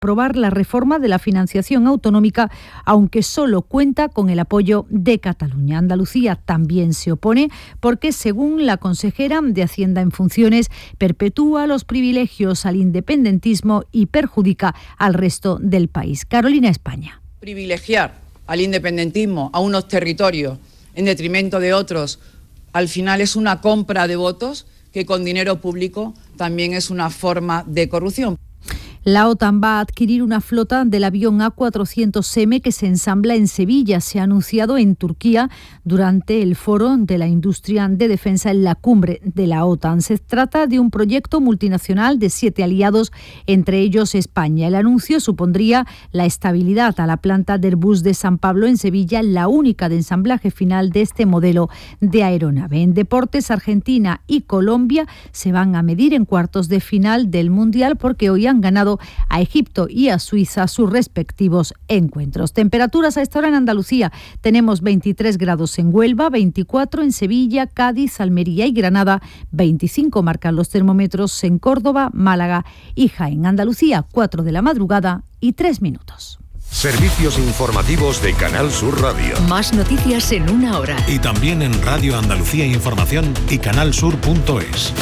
aprobar la reforma de la financiación autonómica, aunque solo cuenta con el apoyo de Cataluña. Andalucía también se opone porque, según la consejera de Hacienda en funciones, perpetúa los privilegios al independentismo y perjudica al resto del país. Carolina España. Privilegiar al independentismo, a unos territorios, en detrimento de otros, al final es una compra de votos que con dinero público también es una forma de corrupción. La OTAN va a adquirir una flota del avión A400M que se ensambla en Sevilla. Se ha anunciado en Turquía durante el foro de la industria de defensa en la cumbre de la OTAN. Se trata de un proyecto multinacional de 7 aliados, entre ellos España. El anuncio supondría la estabilidad a la planta de Airbus de San Pablo en Sevilla, la única de ensamblaje final de este modelo de aeronave. En deportes, Argentina y Colombia se van a medir en cuartos de final del Mundial porque hoy han ganado a Egipto y a Suiza sus respectivos encuentros. Temperaturas a esta hora en Andalucía. Tenemos 23 grados en Huelva, 24 en Sevilla, Cádiz, Almería y Granada, 25 marcan los termómetros en Córdoba, Málaga y Jaén. Andalucía, 4 de la madrugada y 3 minutos. Servicios informativos de Canal Sur Radio. Más noticias en una hora. Y también en Radio Andalucía Información y canalsur.es.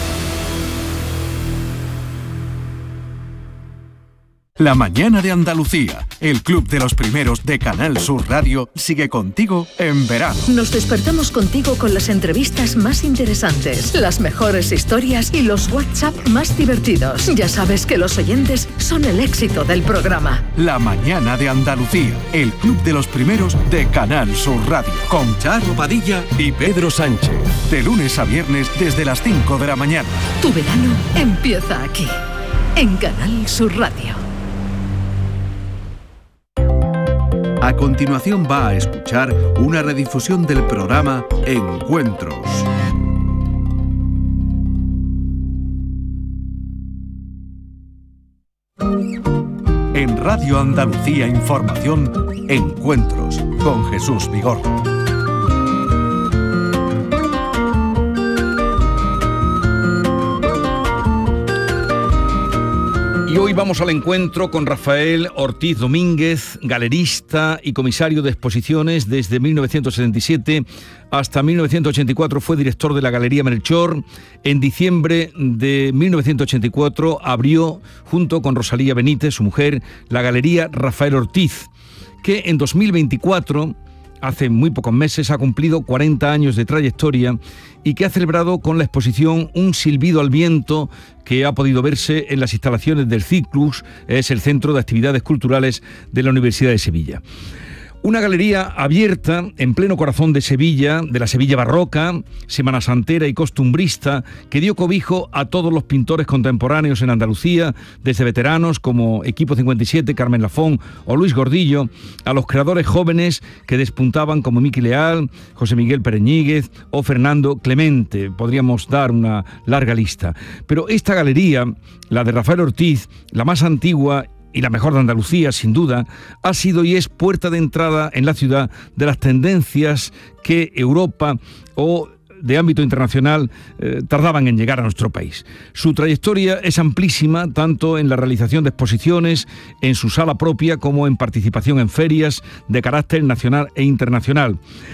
La mañana de Andalucía, el club de los primeros de Canal Sur Radio, sigue contigo en verano. Nos despertamos contigo con las entrevistas más interesantes, las mejores historias y los WhatsApp más divertidos. Ya sabes que los oyentes son el éxito del programa. La mañana de Andalucía, el club de los primeros de Canal Sur Radio, con Charo Padilla y Pedro Sánchez. De lunes a viernes desde las 5 de la mañana. Tu verano empieza aquí, en Canal Sur Radio. A continuación va a escuchar una redifusión del programa Encuentros. En Radio Andalucía Información, Encuentros con Jesús Vigorra. Y hoy vamos al encuentro con Rafael Ortiz Domínguez, galerista y comisario de exposiciones. Desde 1977 hasta 1984 fue director de la Galería Melchor. En diciembre de 1984 abrió, junto con Rosalía Benítez, su mujer, la Galería Rafael Ortiz, que en 2024... hace muy pocos meses ha cumplido 40 años de trayectoria y que ha celebrado con la exposición Un silbido al viento, que ha podido verse en las instalaciones del Ciclus, es el Centro de Actividades Culturales de la Universidad de Sevilla. Una galería abierta en pleno corazón de Sevilla, de la Sevilla barroca, semana santera y costumbrista, que dio cobijo a todos los pintores contemporáneos en Andalucía, desde veteranos como Equipo 57, Carmen Lafón o Luis Gordillo, a los creadores jóvenes que despuntaban como Miki Leal, José Miguel Pereñíguez o Fernando Clemente. Podríamos dar una larga lista. Pero esta galería, la de Rafael Ortiz, la más antigua y la mejor de Andalucía, sin duda, ha sido y es puerta de entrada en la ciudad de las tendencias que Europa o de ámbito internacional tardaban en llegar a nuestro país. Su trayectoria es amplísima, tanto en la realización de exposiciones, en su sala propia, como en participación en ferias de carácter nacional e internacional.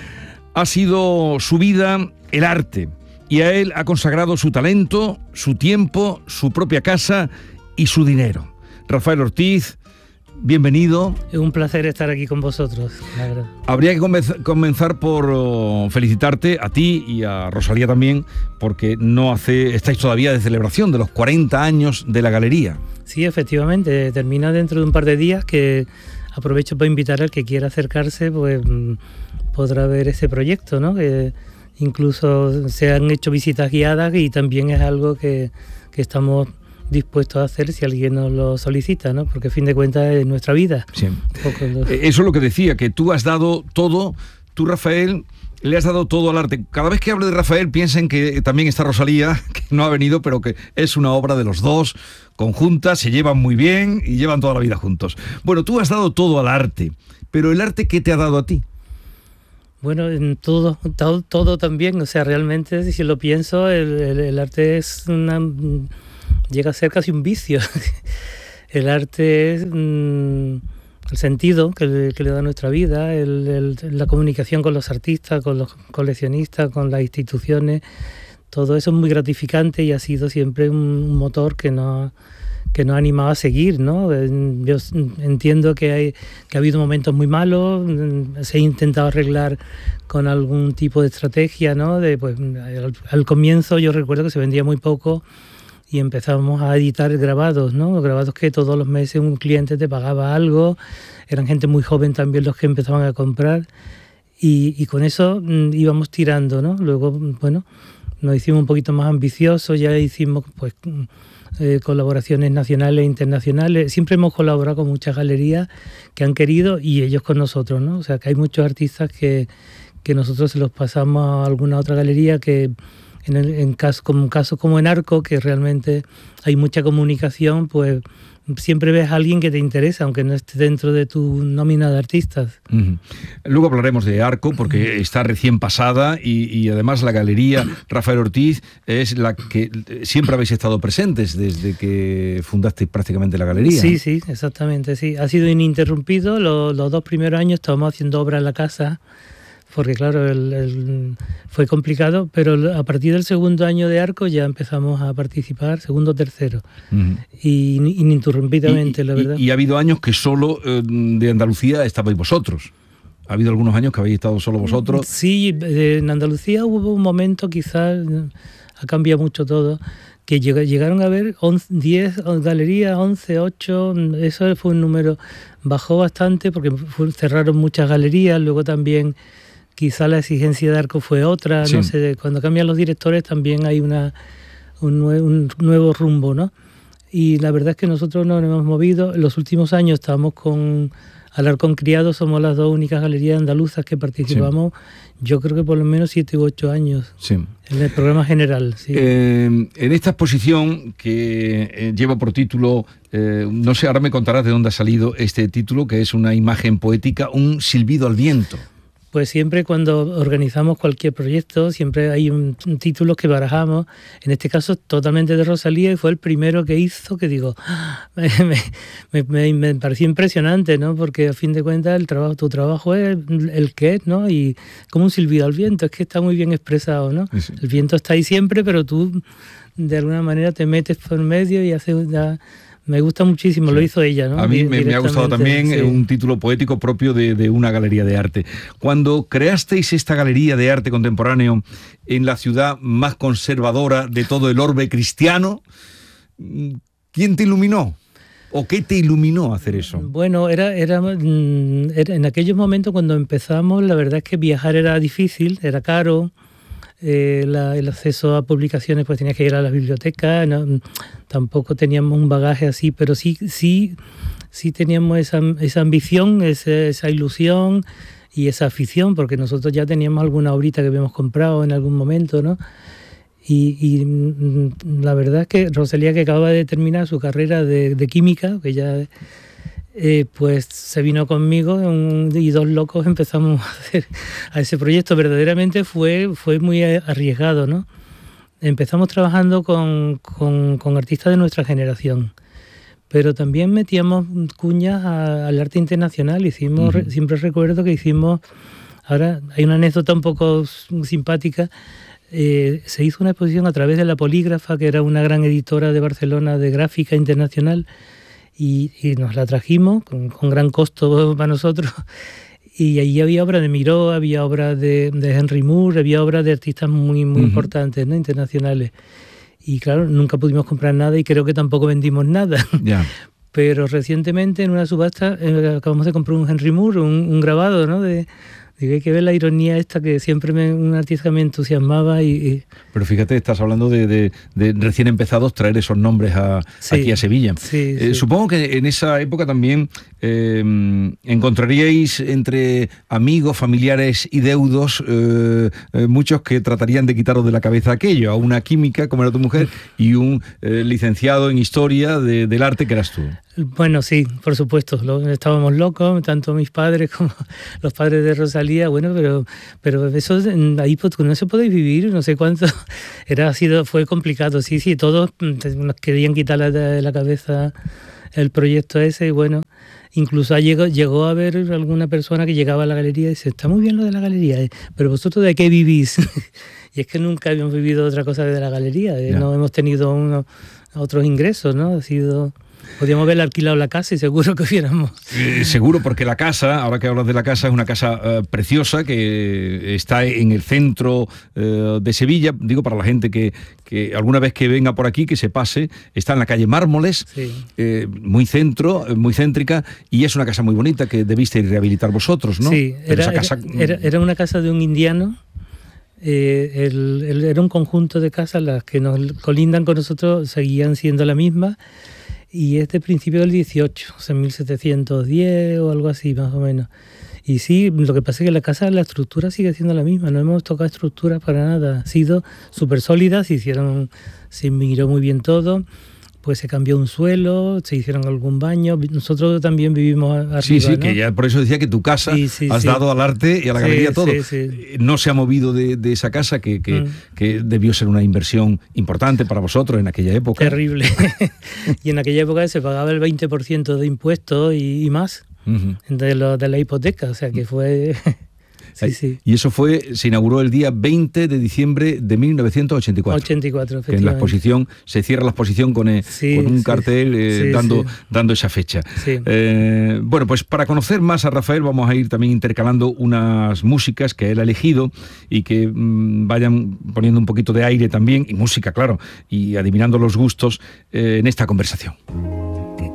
Ha sido su vida el arte, y a él ha consagrado su talento, su tiempo, su propia casa y su dinero. Rafael Ortiz, bienvenido. Es un placer estar aquí con vosotros, la verdad. Habría que comenzar por felicitarte a ti y a Rosalía también, porque estáis todavía de celebración de los 40 años de la galería. Sí, efectivamente, termina dentro de un par de días, que aprovecho para invitar al que quiera acercarse, pues podrá ver ese proyecto, ¿no? Que incluso se han hecho visitas guiadas y también es algo que estamos dispuestos a hacer si alguien nos lo solicita, ¿no? Porque a fin de cuentas es nuestra vida. Sí. Eso es lo que decía, que tú has dado todo, tú, Rafael, le has dado todo al arte. Cada vez que hablo de Rafael piensen que también está Rosalía, que no ha venido, pero que es una obra de los dos, conjunta, se llevan muy bien y llevan toda la vida juntos. Bueno, tú has dado todo al arte, pero ¿el arte qué te ha dado a ti? Bueno, en todo también, o sea, realmente, si lo pienso, el arte es llega a ser casi un vicio. el arte es el sentido que le da a nuestra vida, la comunicación con los artistas, con los coleccionistas, con las instituciones. Todo eso es muy gratificante y ha sido siempre un motor que nos ha animado a seguir, ¿no? Yo entiendo que ha habido momentos muy malos, se ha intentado arreglar con algún tipo de estrategia, ¿no? Al comienzo yo recuerdo que se vendía muy poco y empezamos a editar grabados, ¿no? Grabados que todos los meses un cliente te pagaba algo, eran gente muy joven también los que empezaban a comprar y con eso íbamos tirando, ¿no? Luego, bueno, nos hicimos un poquito más ambiciosos, ya hicimos pues colaboraciones nacionales e internacionales. Siempre hemos colaborado con muchas galerías que han querido y ellos con nosotros, ¿no? O sea, que hay muchos artistas que nosotros se los pasamos a alguna otra galería que en casos como en Arco, que realmente hay mucha comunicación, pues siempre ves a alguien que te interesa, aunque no esté dentro de tu nómina de artistas. Uh-huh. Luego hablaremos de Arco, porque está recién pasada y además la galería Rafael Ortiz es la que siempre habéis estado presentes desde que fundasteis prácticamente la galería. Sí, sí, exactamente, sí. Ha sido ininterrumpido. Los 2 primeros años estábamos haciendo obras en la casa, porque claro, fue complicado, pero a partir del segundo año de Arco ya empezamos a participar, segundo, tercero, y ininterrumpidamente, la verdad. Y ha habido años que solo de Andalucía estabais vosotros. ¿Ha habido algunos años que habéis estado solo vosotros? Sí, en Andalucía hubo un momento, quizás ha cambiado mucho todo, que llegaron a haber 10 galerías, 11, 8, eso fue un número, bajó bastante porque cerraron muchas galerías, luego también quizá la exigencia de Arco fue otra, sí. No sé, cuando cambian los directores también hay un nuevo rumbo, ¿no? Y la verdad es que nosotros nos hemos movido. En los últimos años estábamos con Alarcón Criado, somos las 2 únicas galerías andaluzas que participamos, sí. Yo creo que por lo menos 7 u 8 años, sí. En el programa general. Sí. En esta exposición que lleva por título, no sé, ahora me contarás de dónde ha salido este título, que es una imagen poética, un silbido al viento. Pues siempre cuando organizamos cualquier proyecto, siempre hay títulos que barajamos. En este caso, totalmente de Rosalía, y fue el primero que hizo, que digo, me pareció impresionante, ¿no? Porque a fin de cuentas tu trabajo es el que es, ¿no? Y como un silbido al viento, es que está muy bien expresado, ¿no? Sí. El viento está ahí siempre, pero tú de alguna manera te metes por medio y haces... Me gusta muchísimo, sí. Lo hizo ella, ¿no? A mí me ha gustado también, sí. Un título poético propio de una galería de arte. Cuando creasteis esta galería de arte contemporáneo en la ciudad más conservadora de todo el orbe cristiano, ¿quién te iluminó? ¿O qué te iluminó a hacer eso? Bueno, era en aquellos momentos cuando empezamos, la verdad es que viajar era difícil, era caro. El acceso a publicaciones, pues tenías que ir a la biblioteca, ¿no? Tampoco teníamos un bagaje así, pero sí teníamos esa ambición, esa ilusión y esa afición, porque nosotros ya teníamos alguna obrita que habíamos comprado en algún momento, ¿no? Y la verdad es que Rosalía, que acababa de terminar su carrera de química, que ya... pues se vino conmigo y 2 locos empezamos a hacer a ese proyecto. Verdaderamente fue muy arriesgado, ¿no? Empezamos trabajando con artistas de nuestra generación, pero también metíamos cuñas al arte internacional. Hicimos, siempre recuerdo que hicimos, ahora hay una anécdota un poco simpática, se hizo una exposición a través de La Polígrafa, que era una gran editora de Barcelona de gráfica internacional, y nos la trajimos con gran costo para nosotros, y ahí había obras de Miró, había obras de Henry Moore, había obras de artistas muy importantes, ¿no? Internacionales, y claro, nunca pudimos comprar nada y creo que tampoco vendimos nada. Yeah. Pero recientemente en una subasta acabamos de comprar un Henry Moore, un grabado, ¿no? Digo, hay que ver la ironía esta, que siempre un artista me entusiasmaba Pero fíjate, estás hablando de recién empezados traer esos nombres aquí a Sevilla. Sí, sí. Supongo que en esa época también encontraríais entre amigos, familiares y deudos muchos que tratarían de quitaros de la cabeza aquello, a una química como era tu mujer y un licenciado en historia del arte que eras tú. Bueno, sí, por supuesto, estábamos locos, tanto mis padres como los padres de Rosalía, bueno, pero eso ahí no se podéis vivir, no sé cuánto, fue complicado, sí, todos nos querían quitar de la cabeza el proyecto ese y bueno, incluso llegó a haber alguna persona que llegaba a la galería y dice, está muy bien lo de la galería, pero vosotros ¿de qué vivís? Y es que nunca habíamos vivido otra cosa de la galería, no hemos tenido otros ingresos, ¿no? Podríamos haber alquilado la casa y seguro que hubiéramos. Seguro, porque la casa, ahora que hablas de la casa, es una casa preciosa que está en el centro de Sevilla. Digo, para la gente que alguna vez que venga por aquí, que se pase, está en la calle Mármoles, muy céntrica, y es una casa muy bonita que debisteis rehabilitar vosotros, ¿no? Sí, era una casa de un indiano. Era un conjunto de casas, las que nos colindan con nosotros seguían siendo la misma. Y es de principio del 18, o sea, 1710 o algo así, más o menos. Y sí, lo que pasa es que la casa, la estructura sigue siendo la misma, no hemos tocado estructuras para nada. Ha sido súper sólida, se miró muy bien todo, pues se cambió un suelo, se hicieron algún baño. Nosotros también vivimos arriba, sí, ¿no? Que ya por eso decía que tu casa has dado al arte y a la galería todo. No se ha movido de esa casa que debió ser una inversión importante para vosotros en aquella época. Terrible. Y en aquella época se pagaba el 20% de impuestos y más de la hipoteca, o sea que fue... Sí. Y eso se inauguró el día 20 de diciembre de 1984. 84, que en la exposición, se cierra la exposición con un cartel dando esa fecha. Sí. Bueno, pues para conocer más a Rafael vamos a ir también intercalando unas músicas que él ha elegido y que vayan poniendo un poquito de aire también, y música, claro, y adivinando los gustos en esta conversación.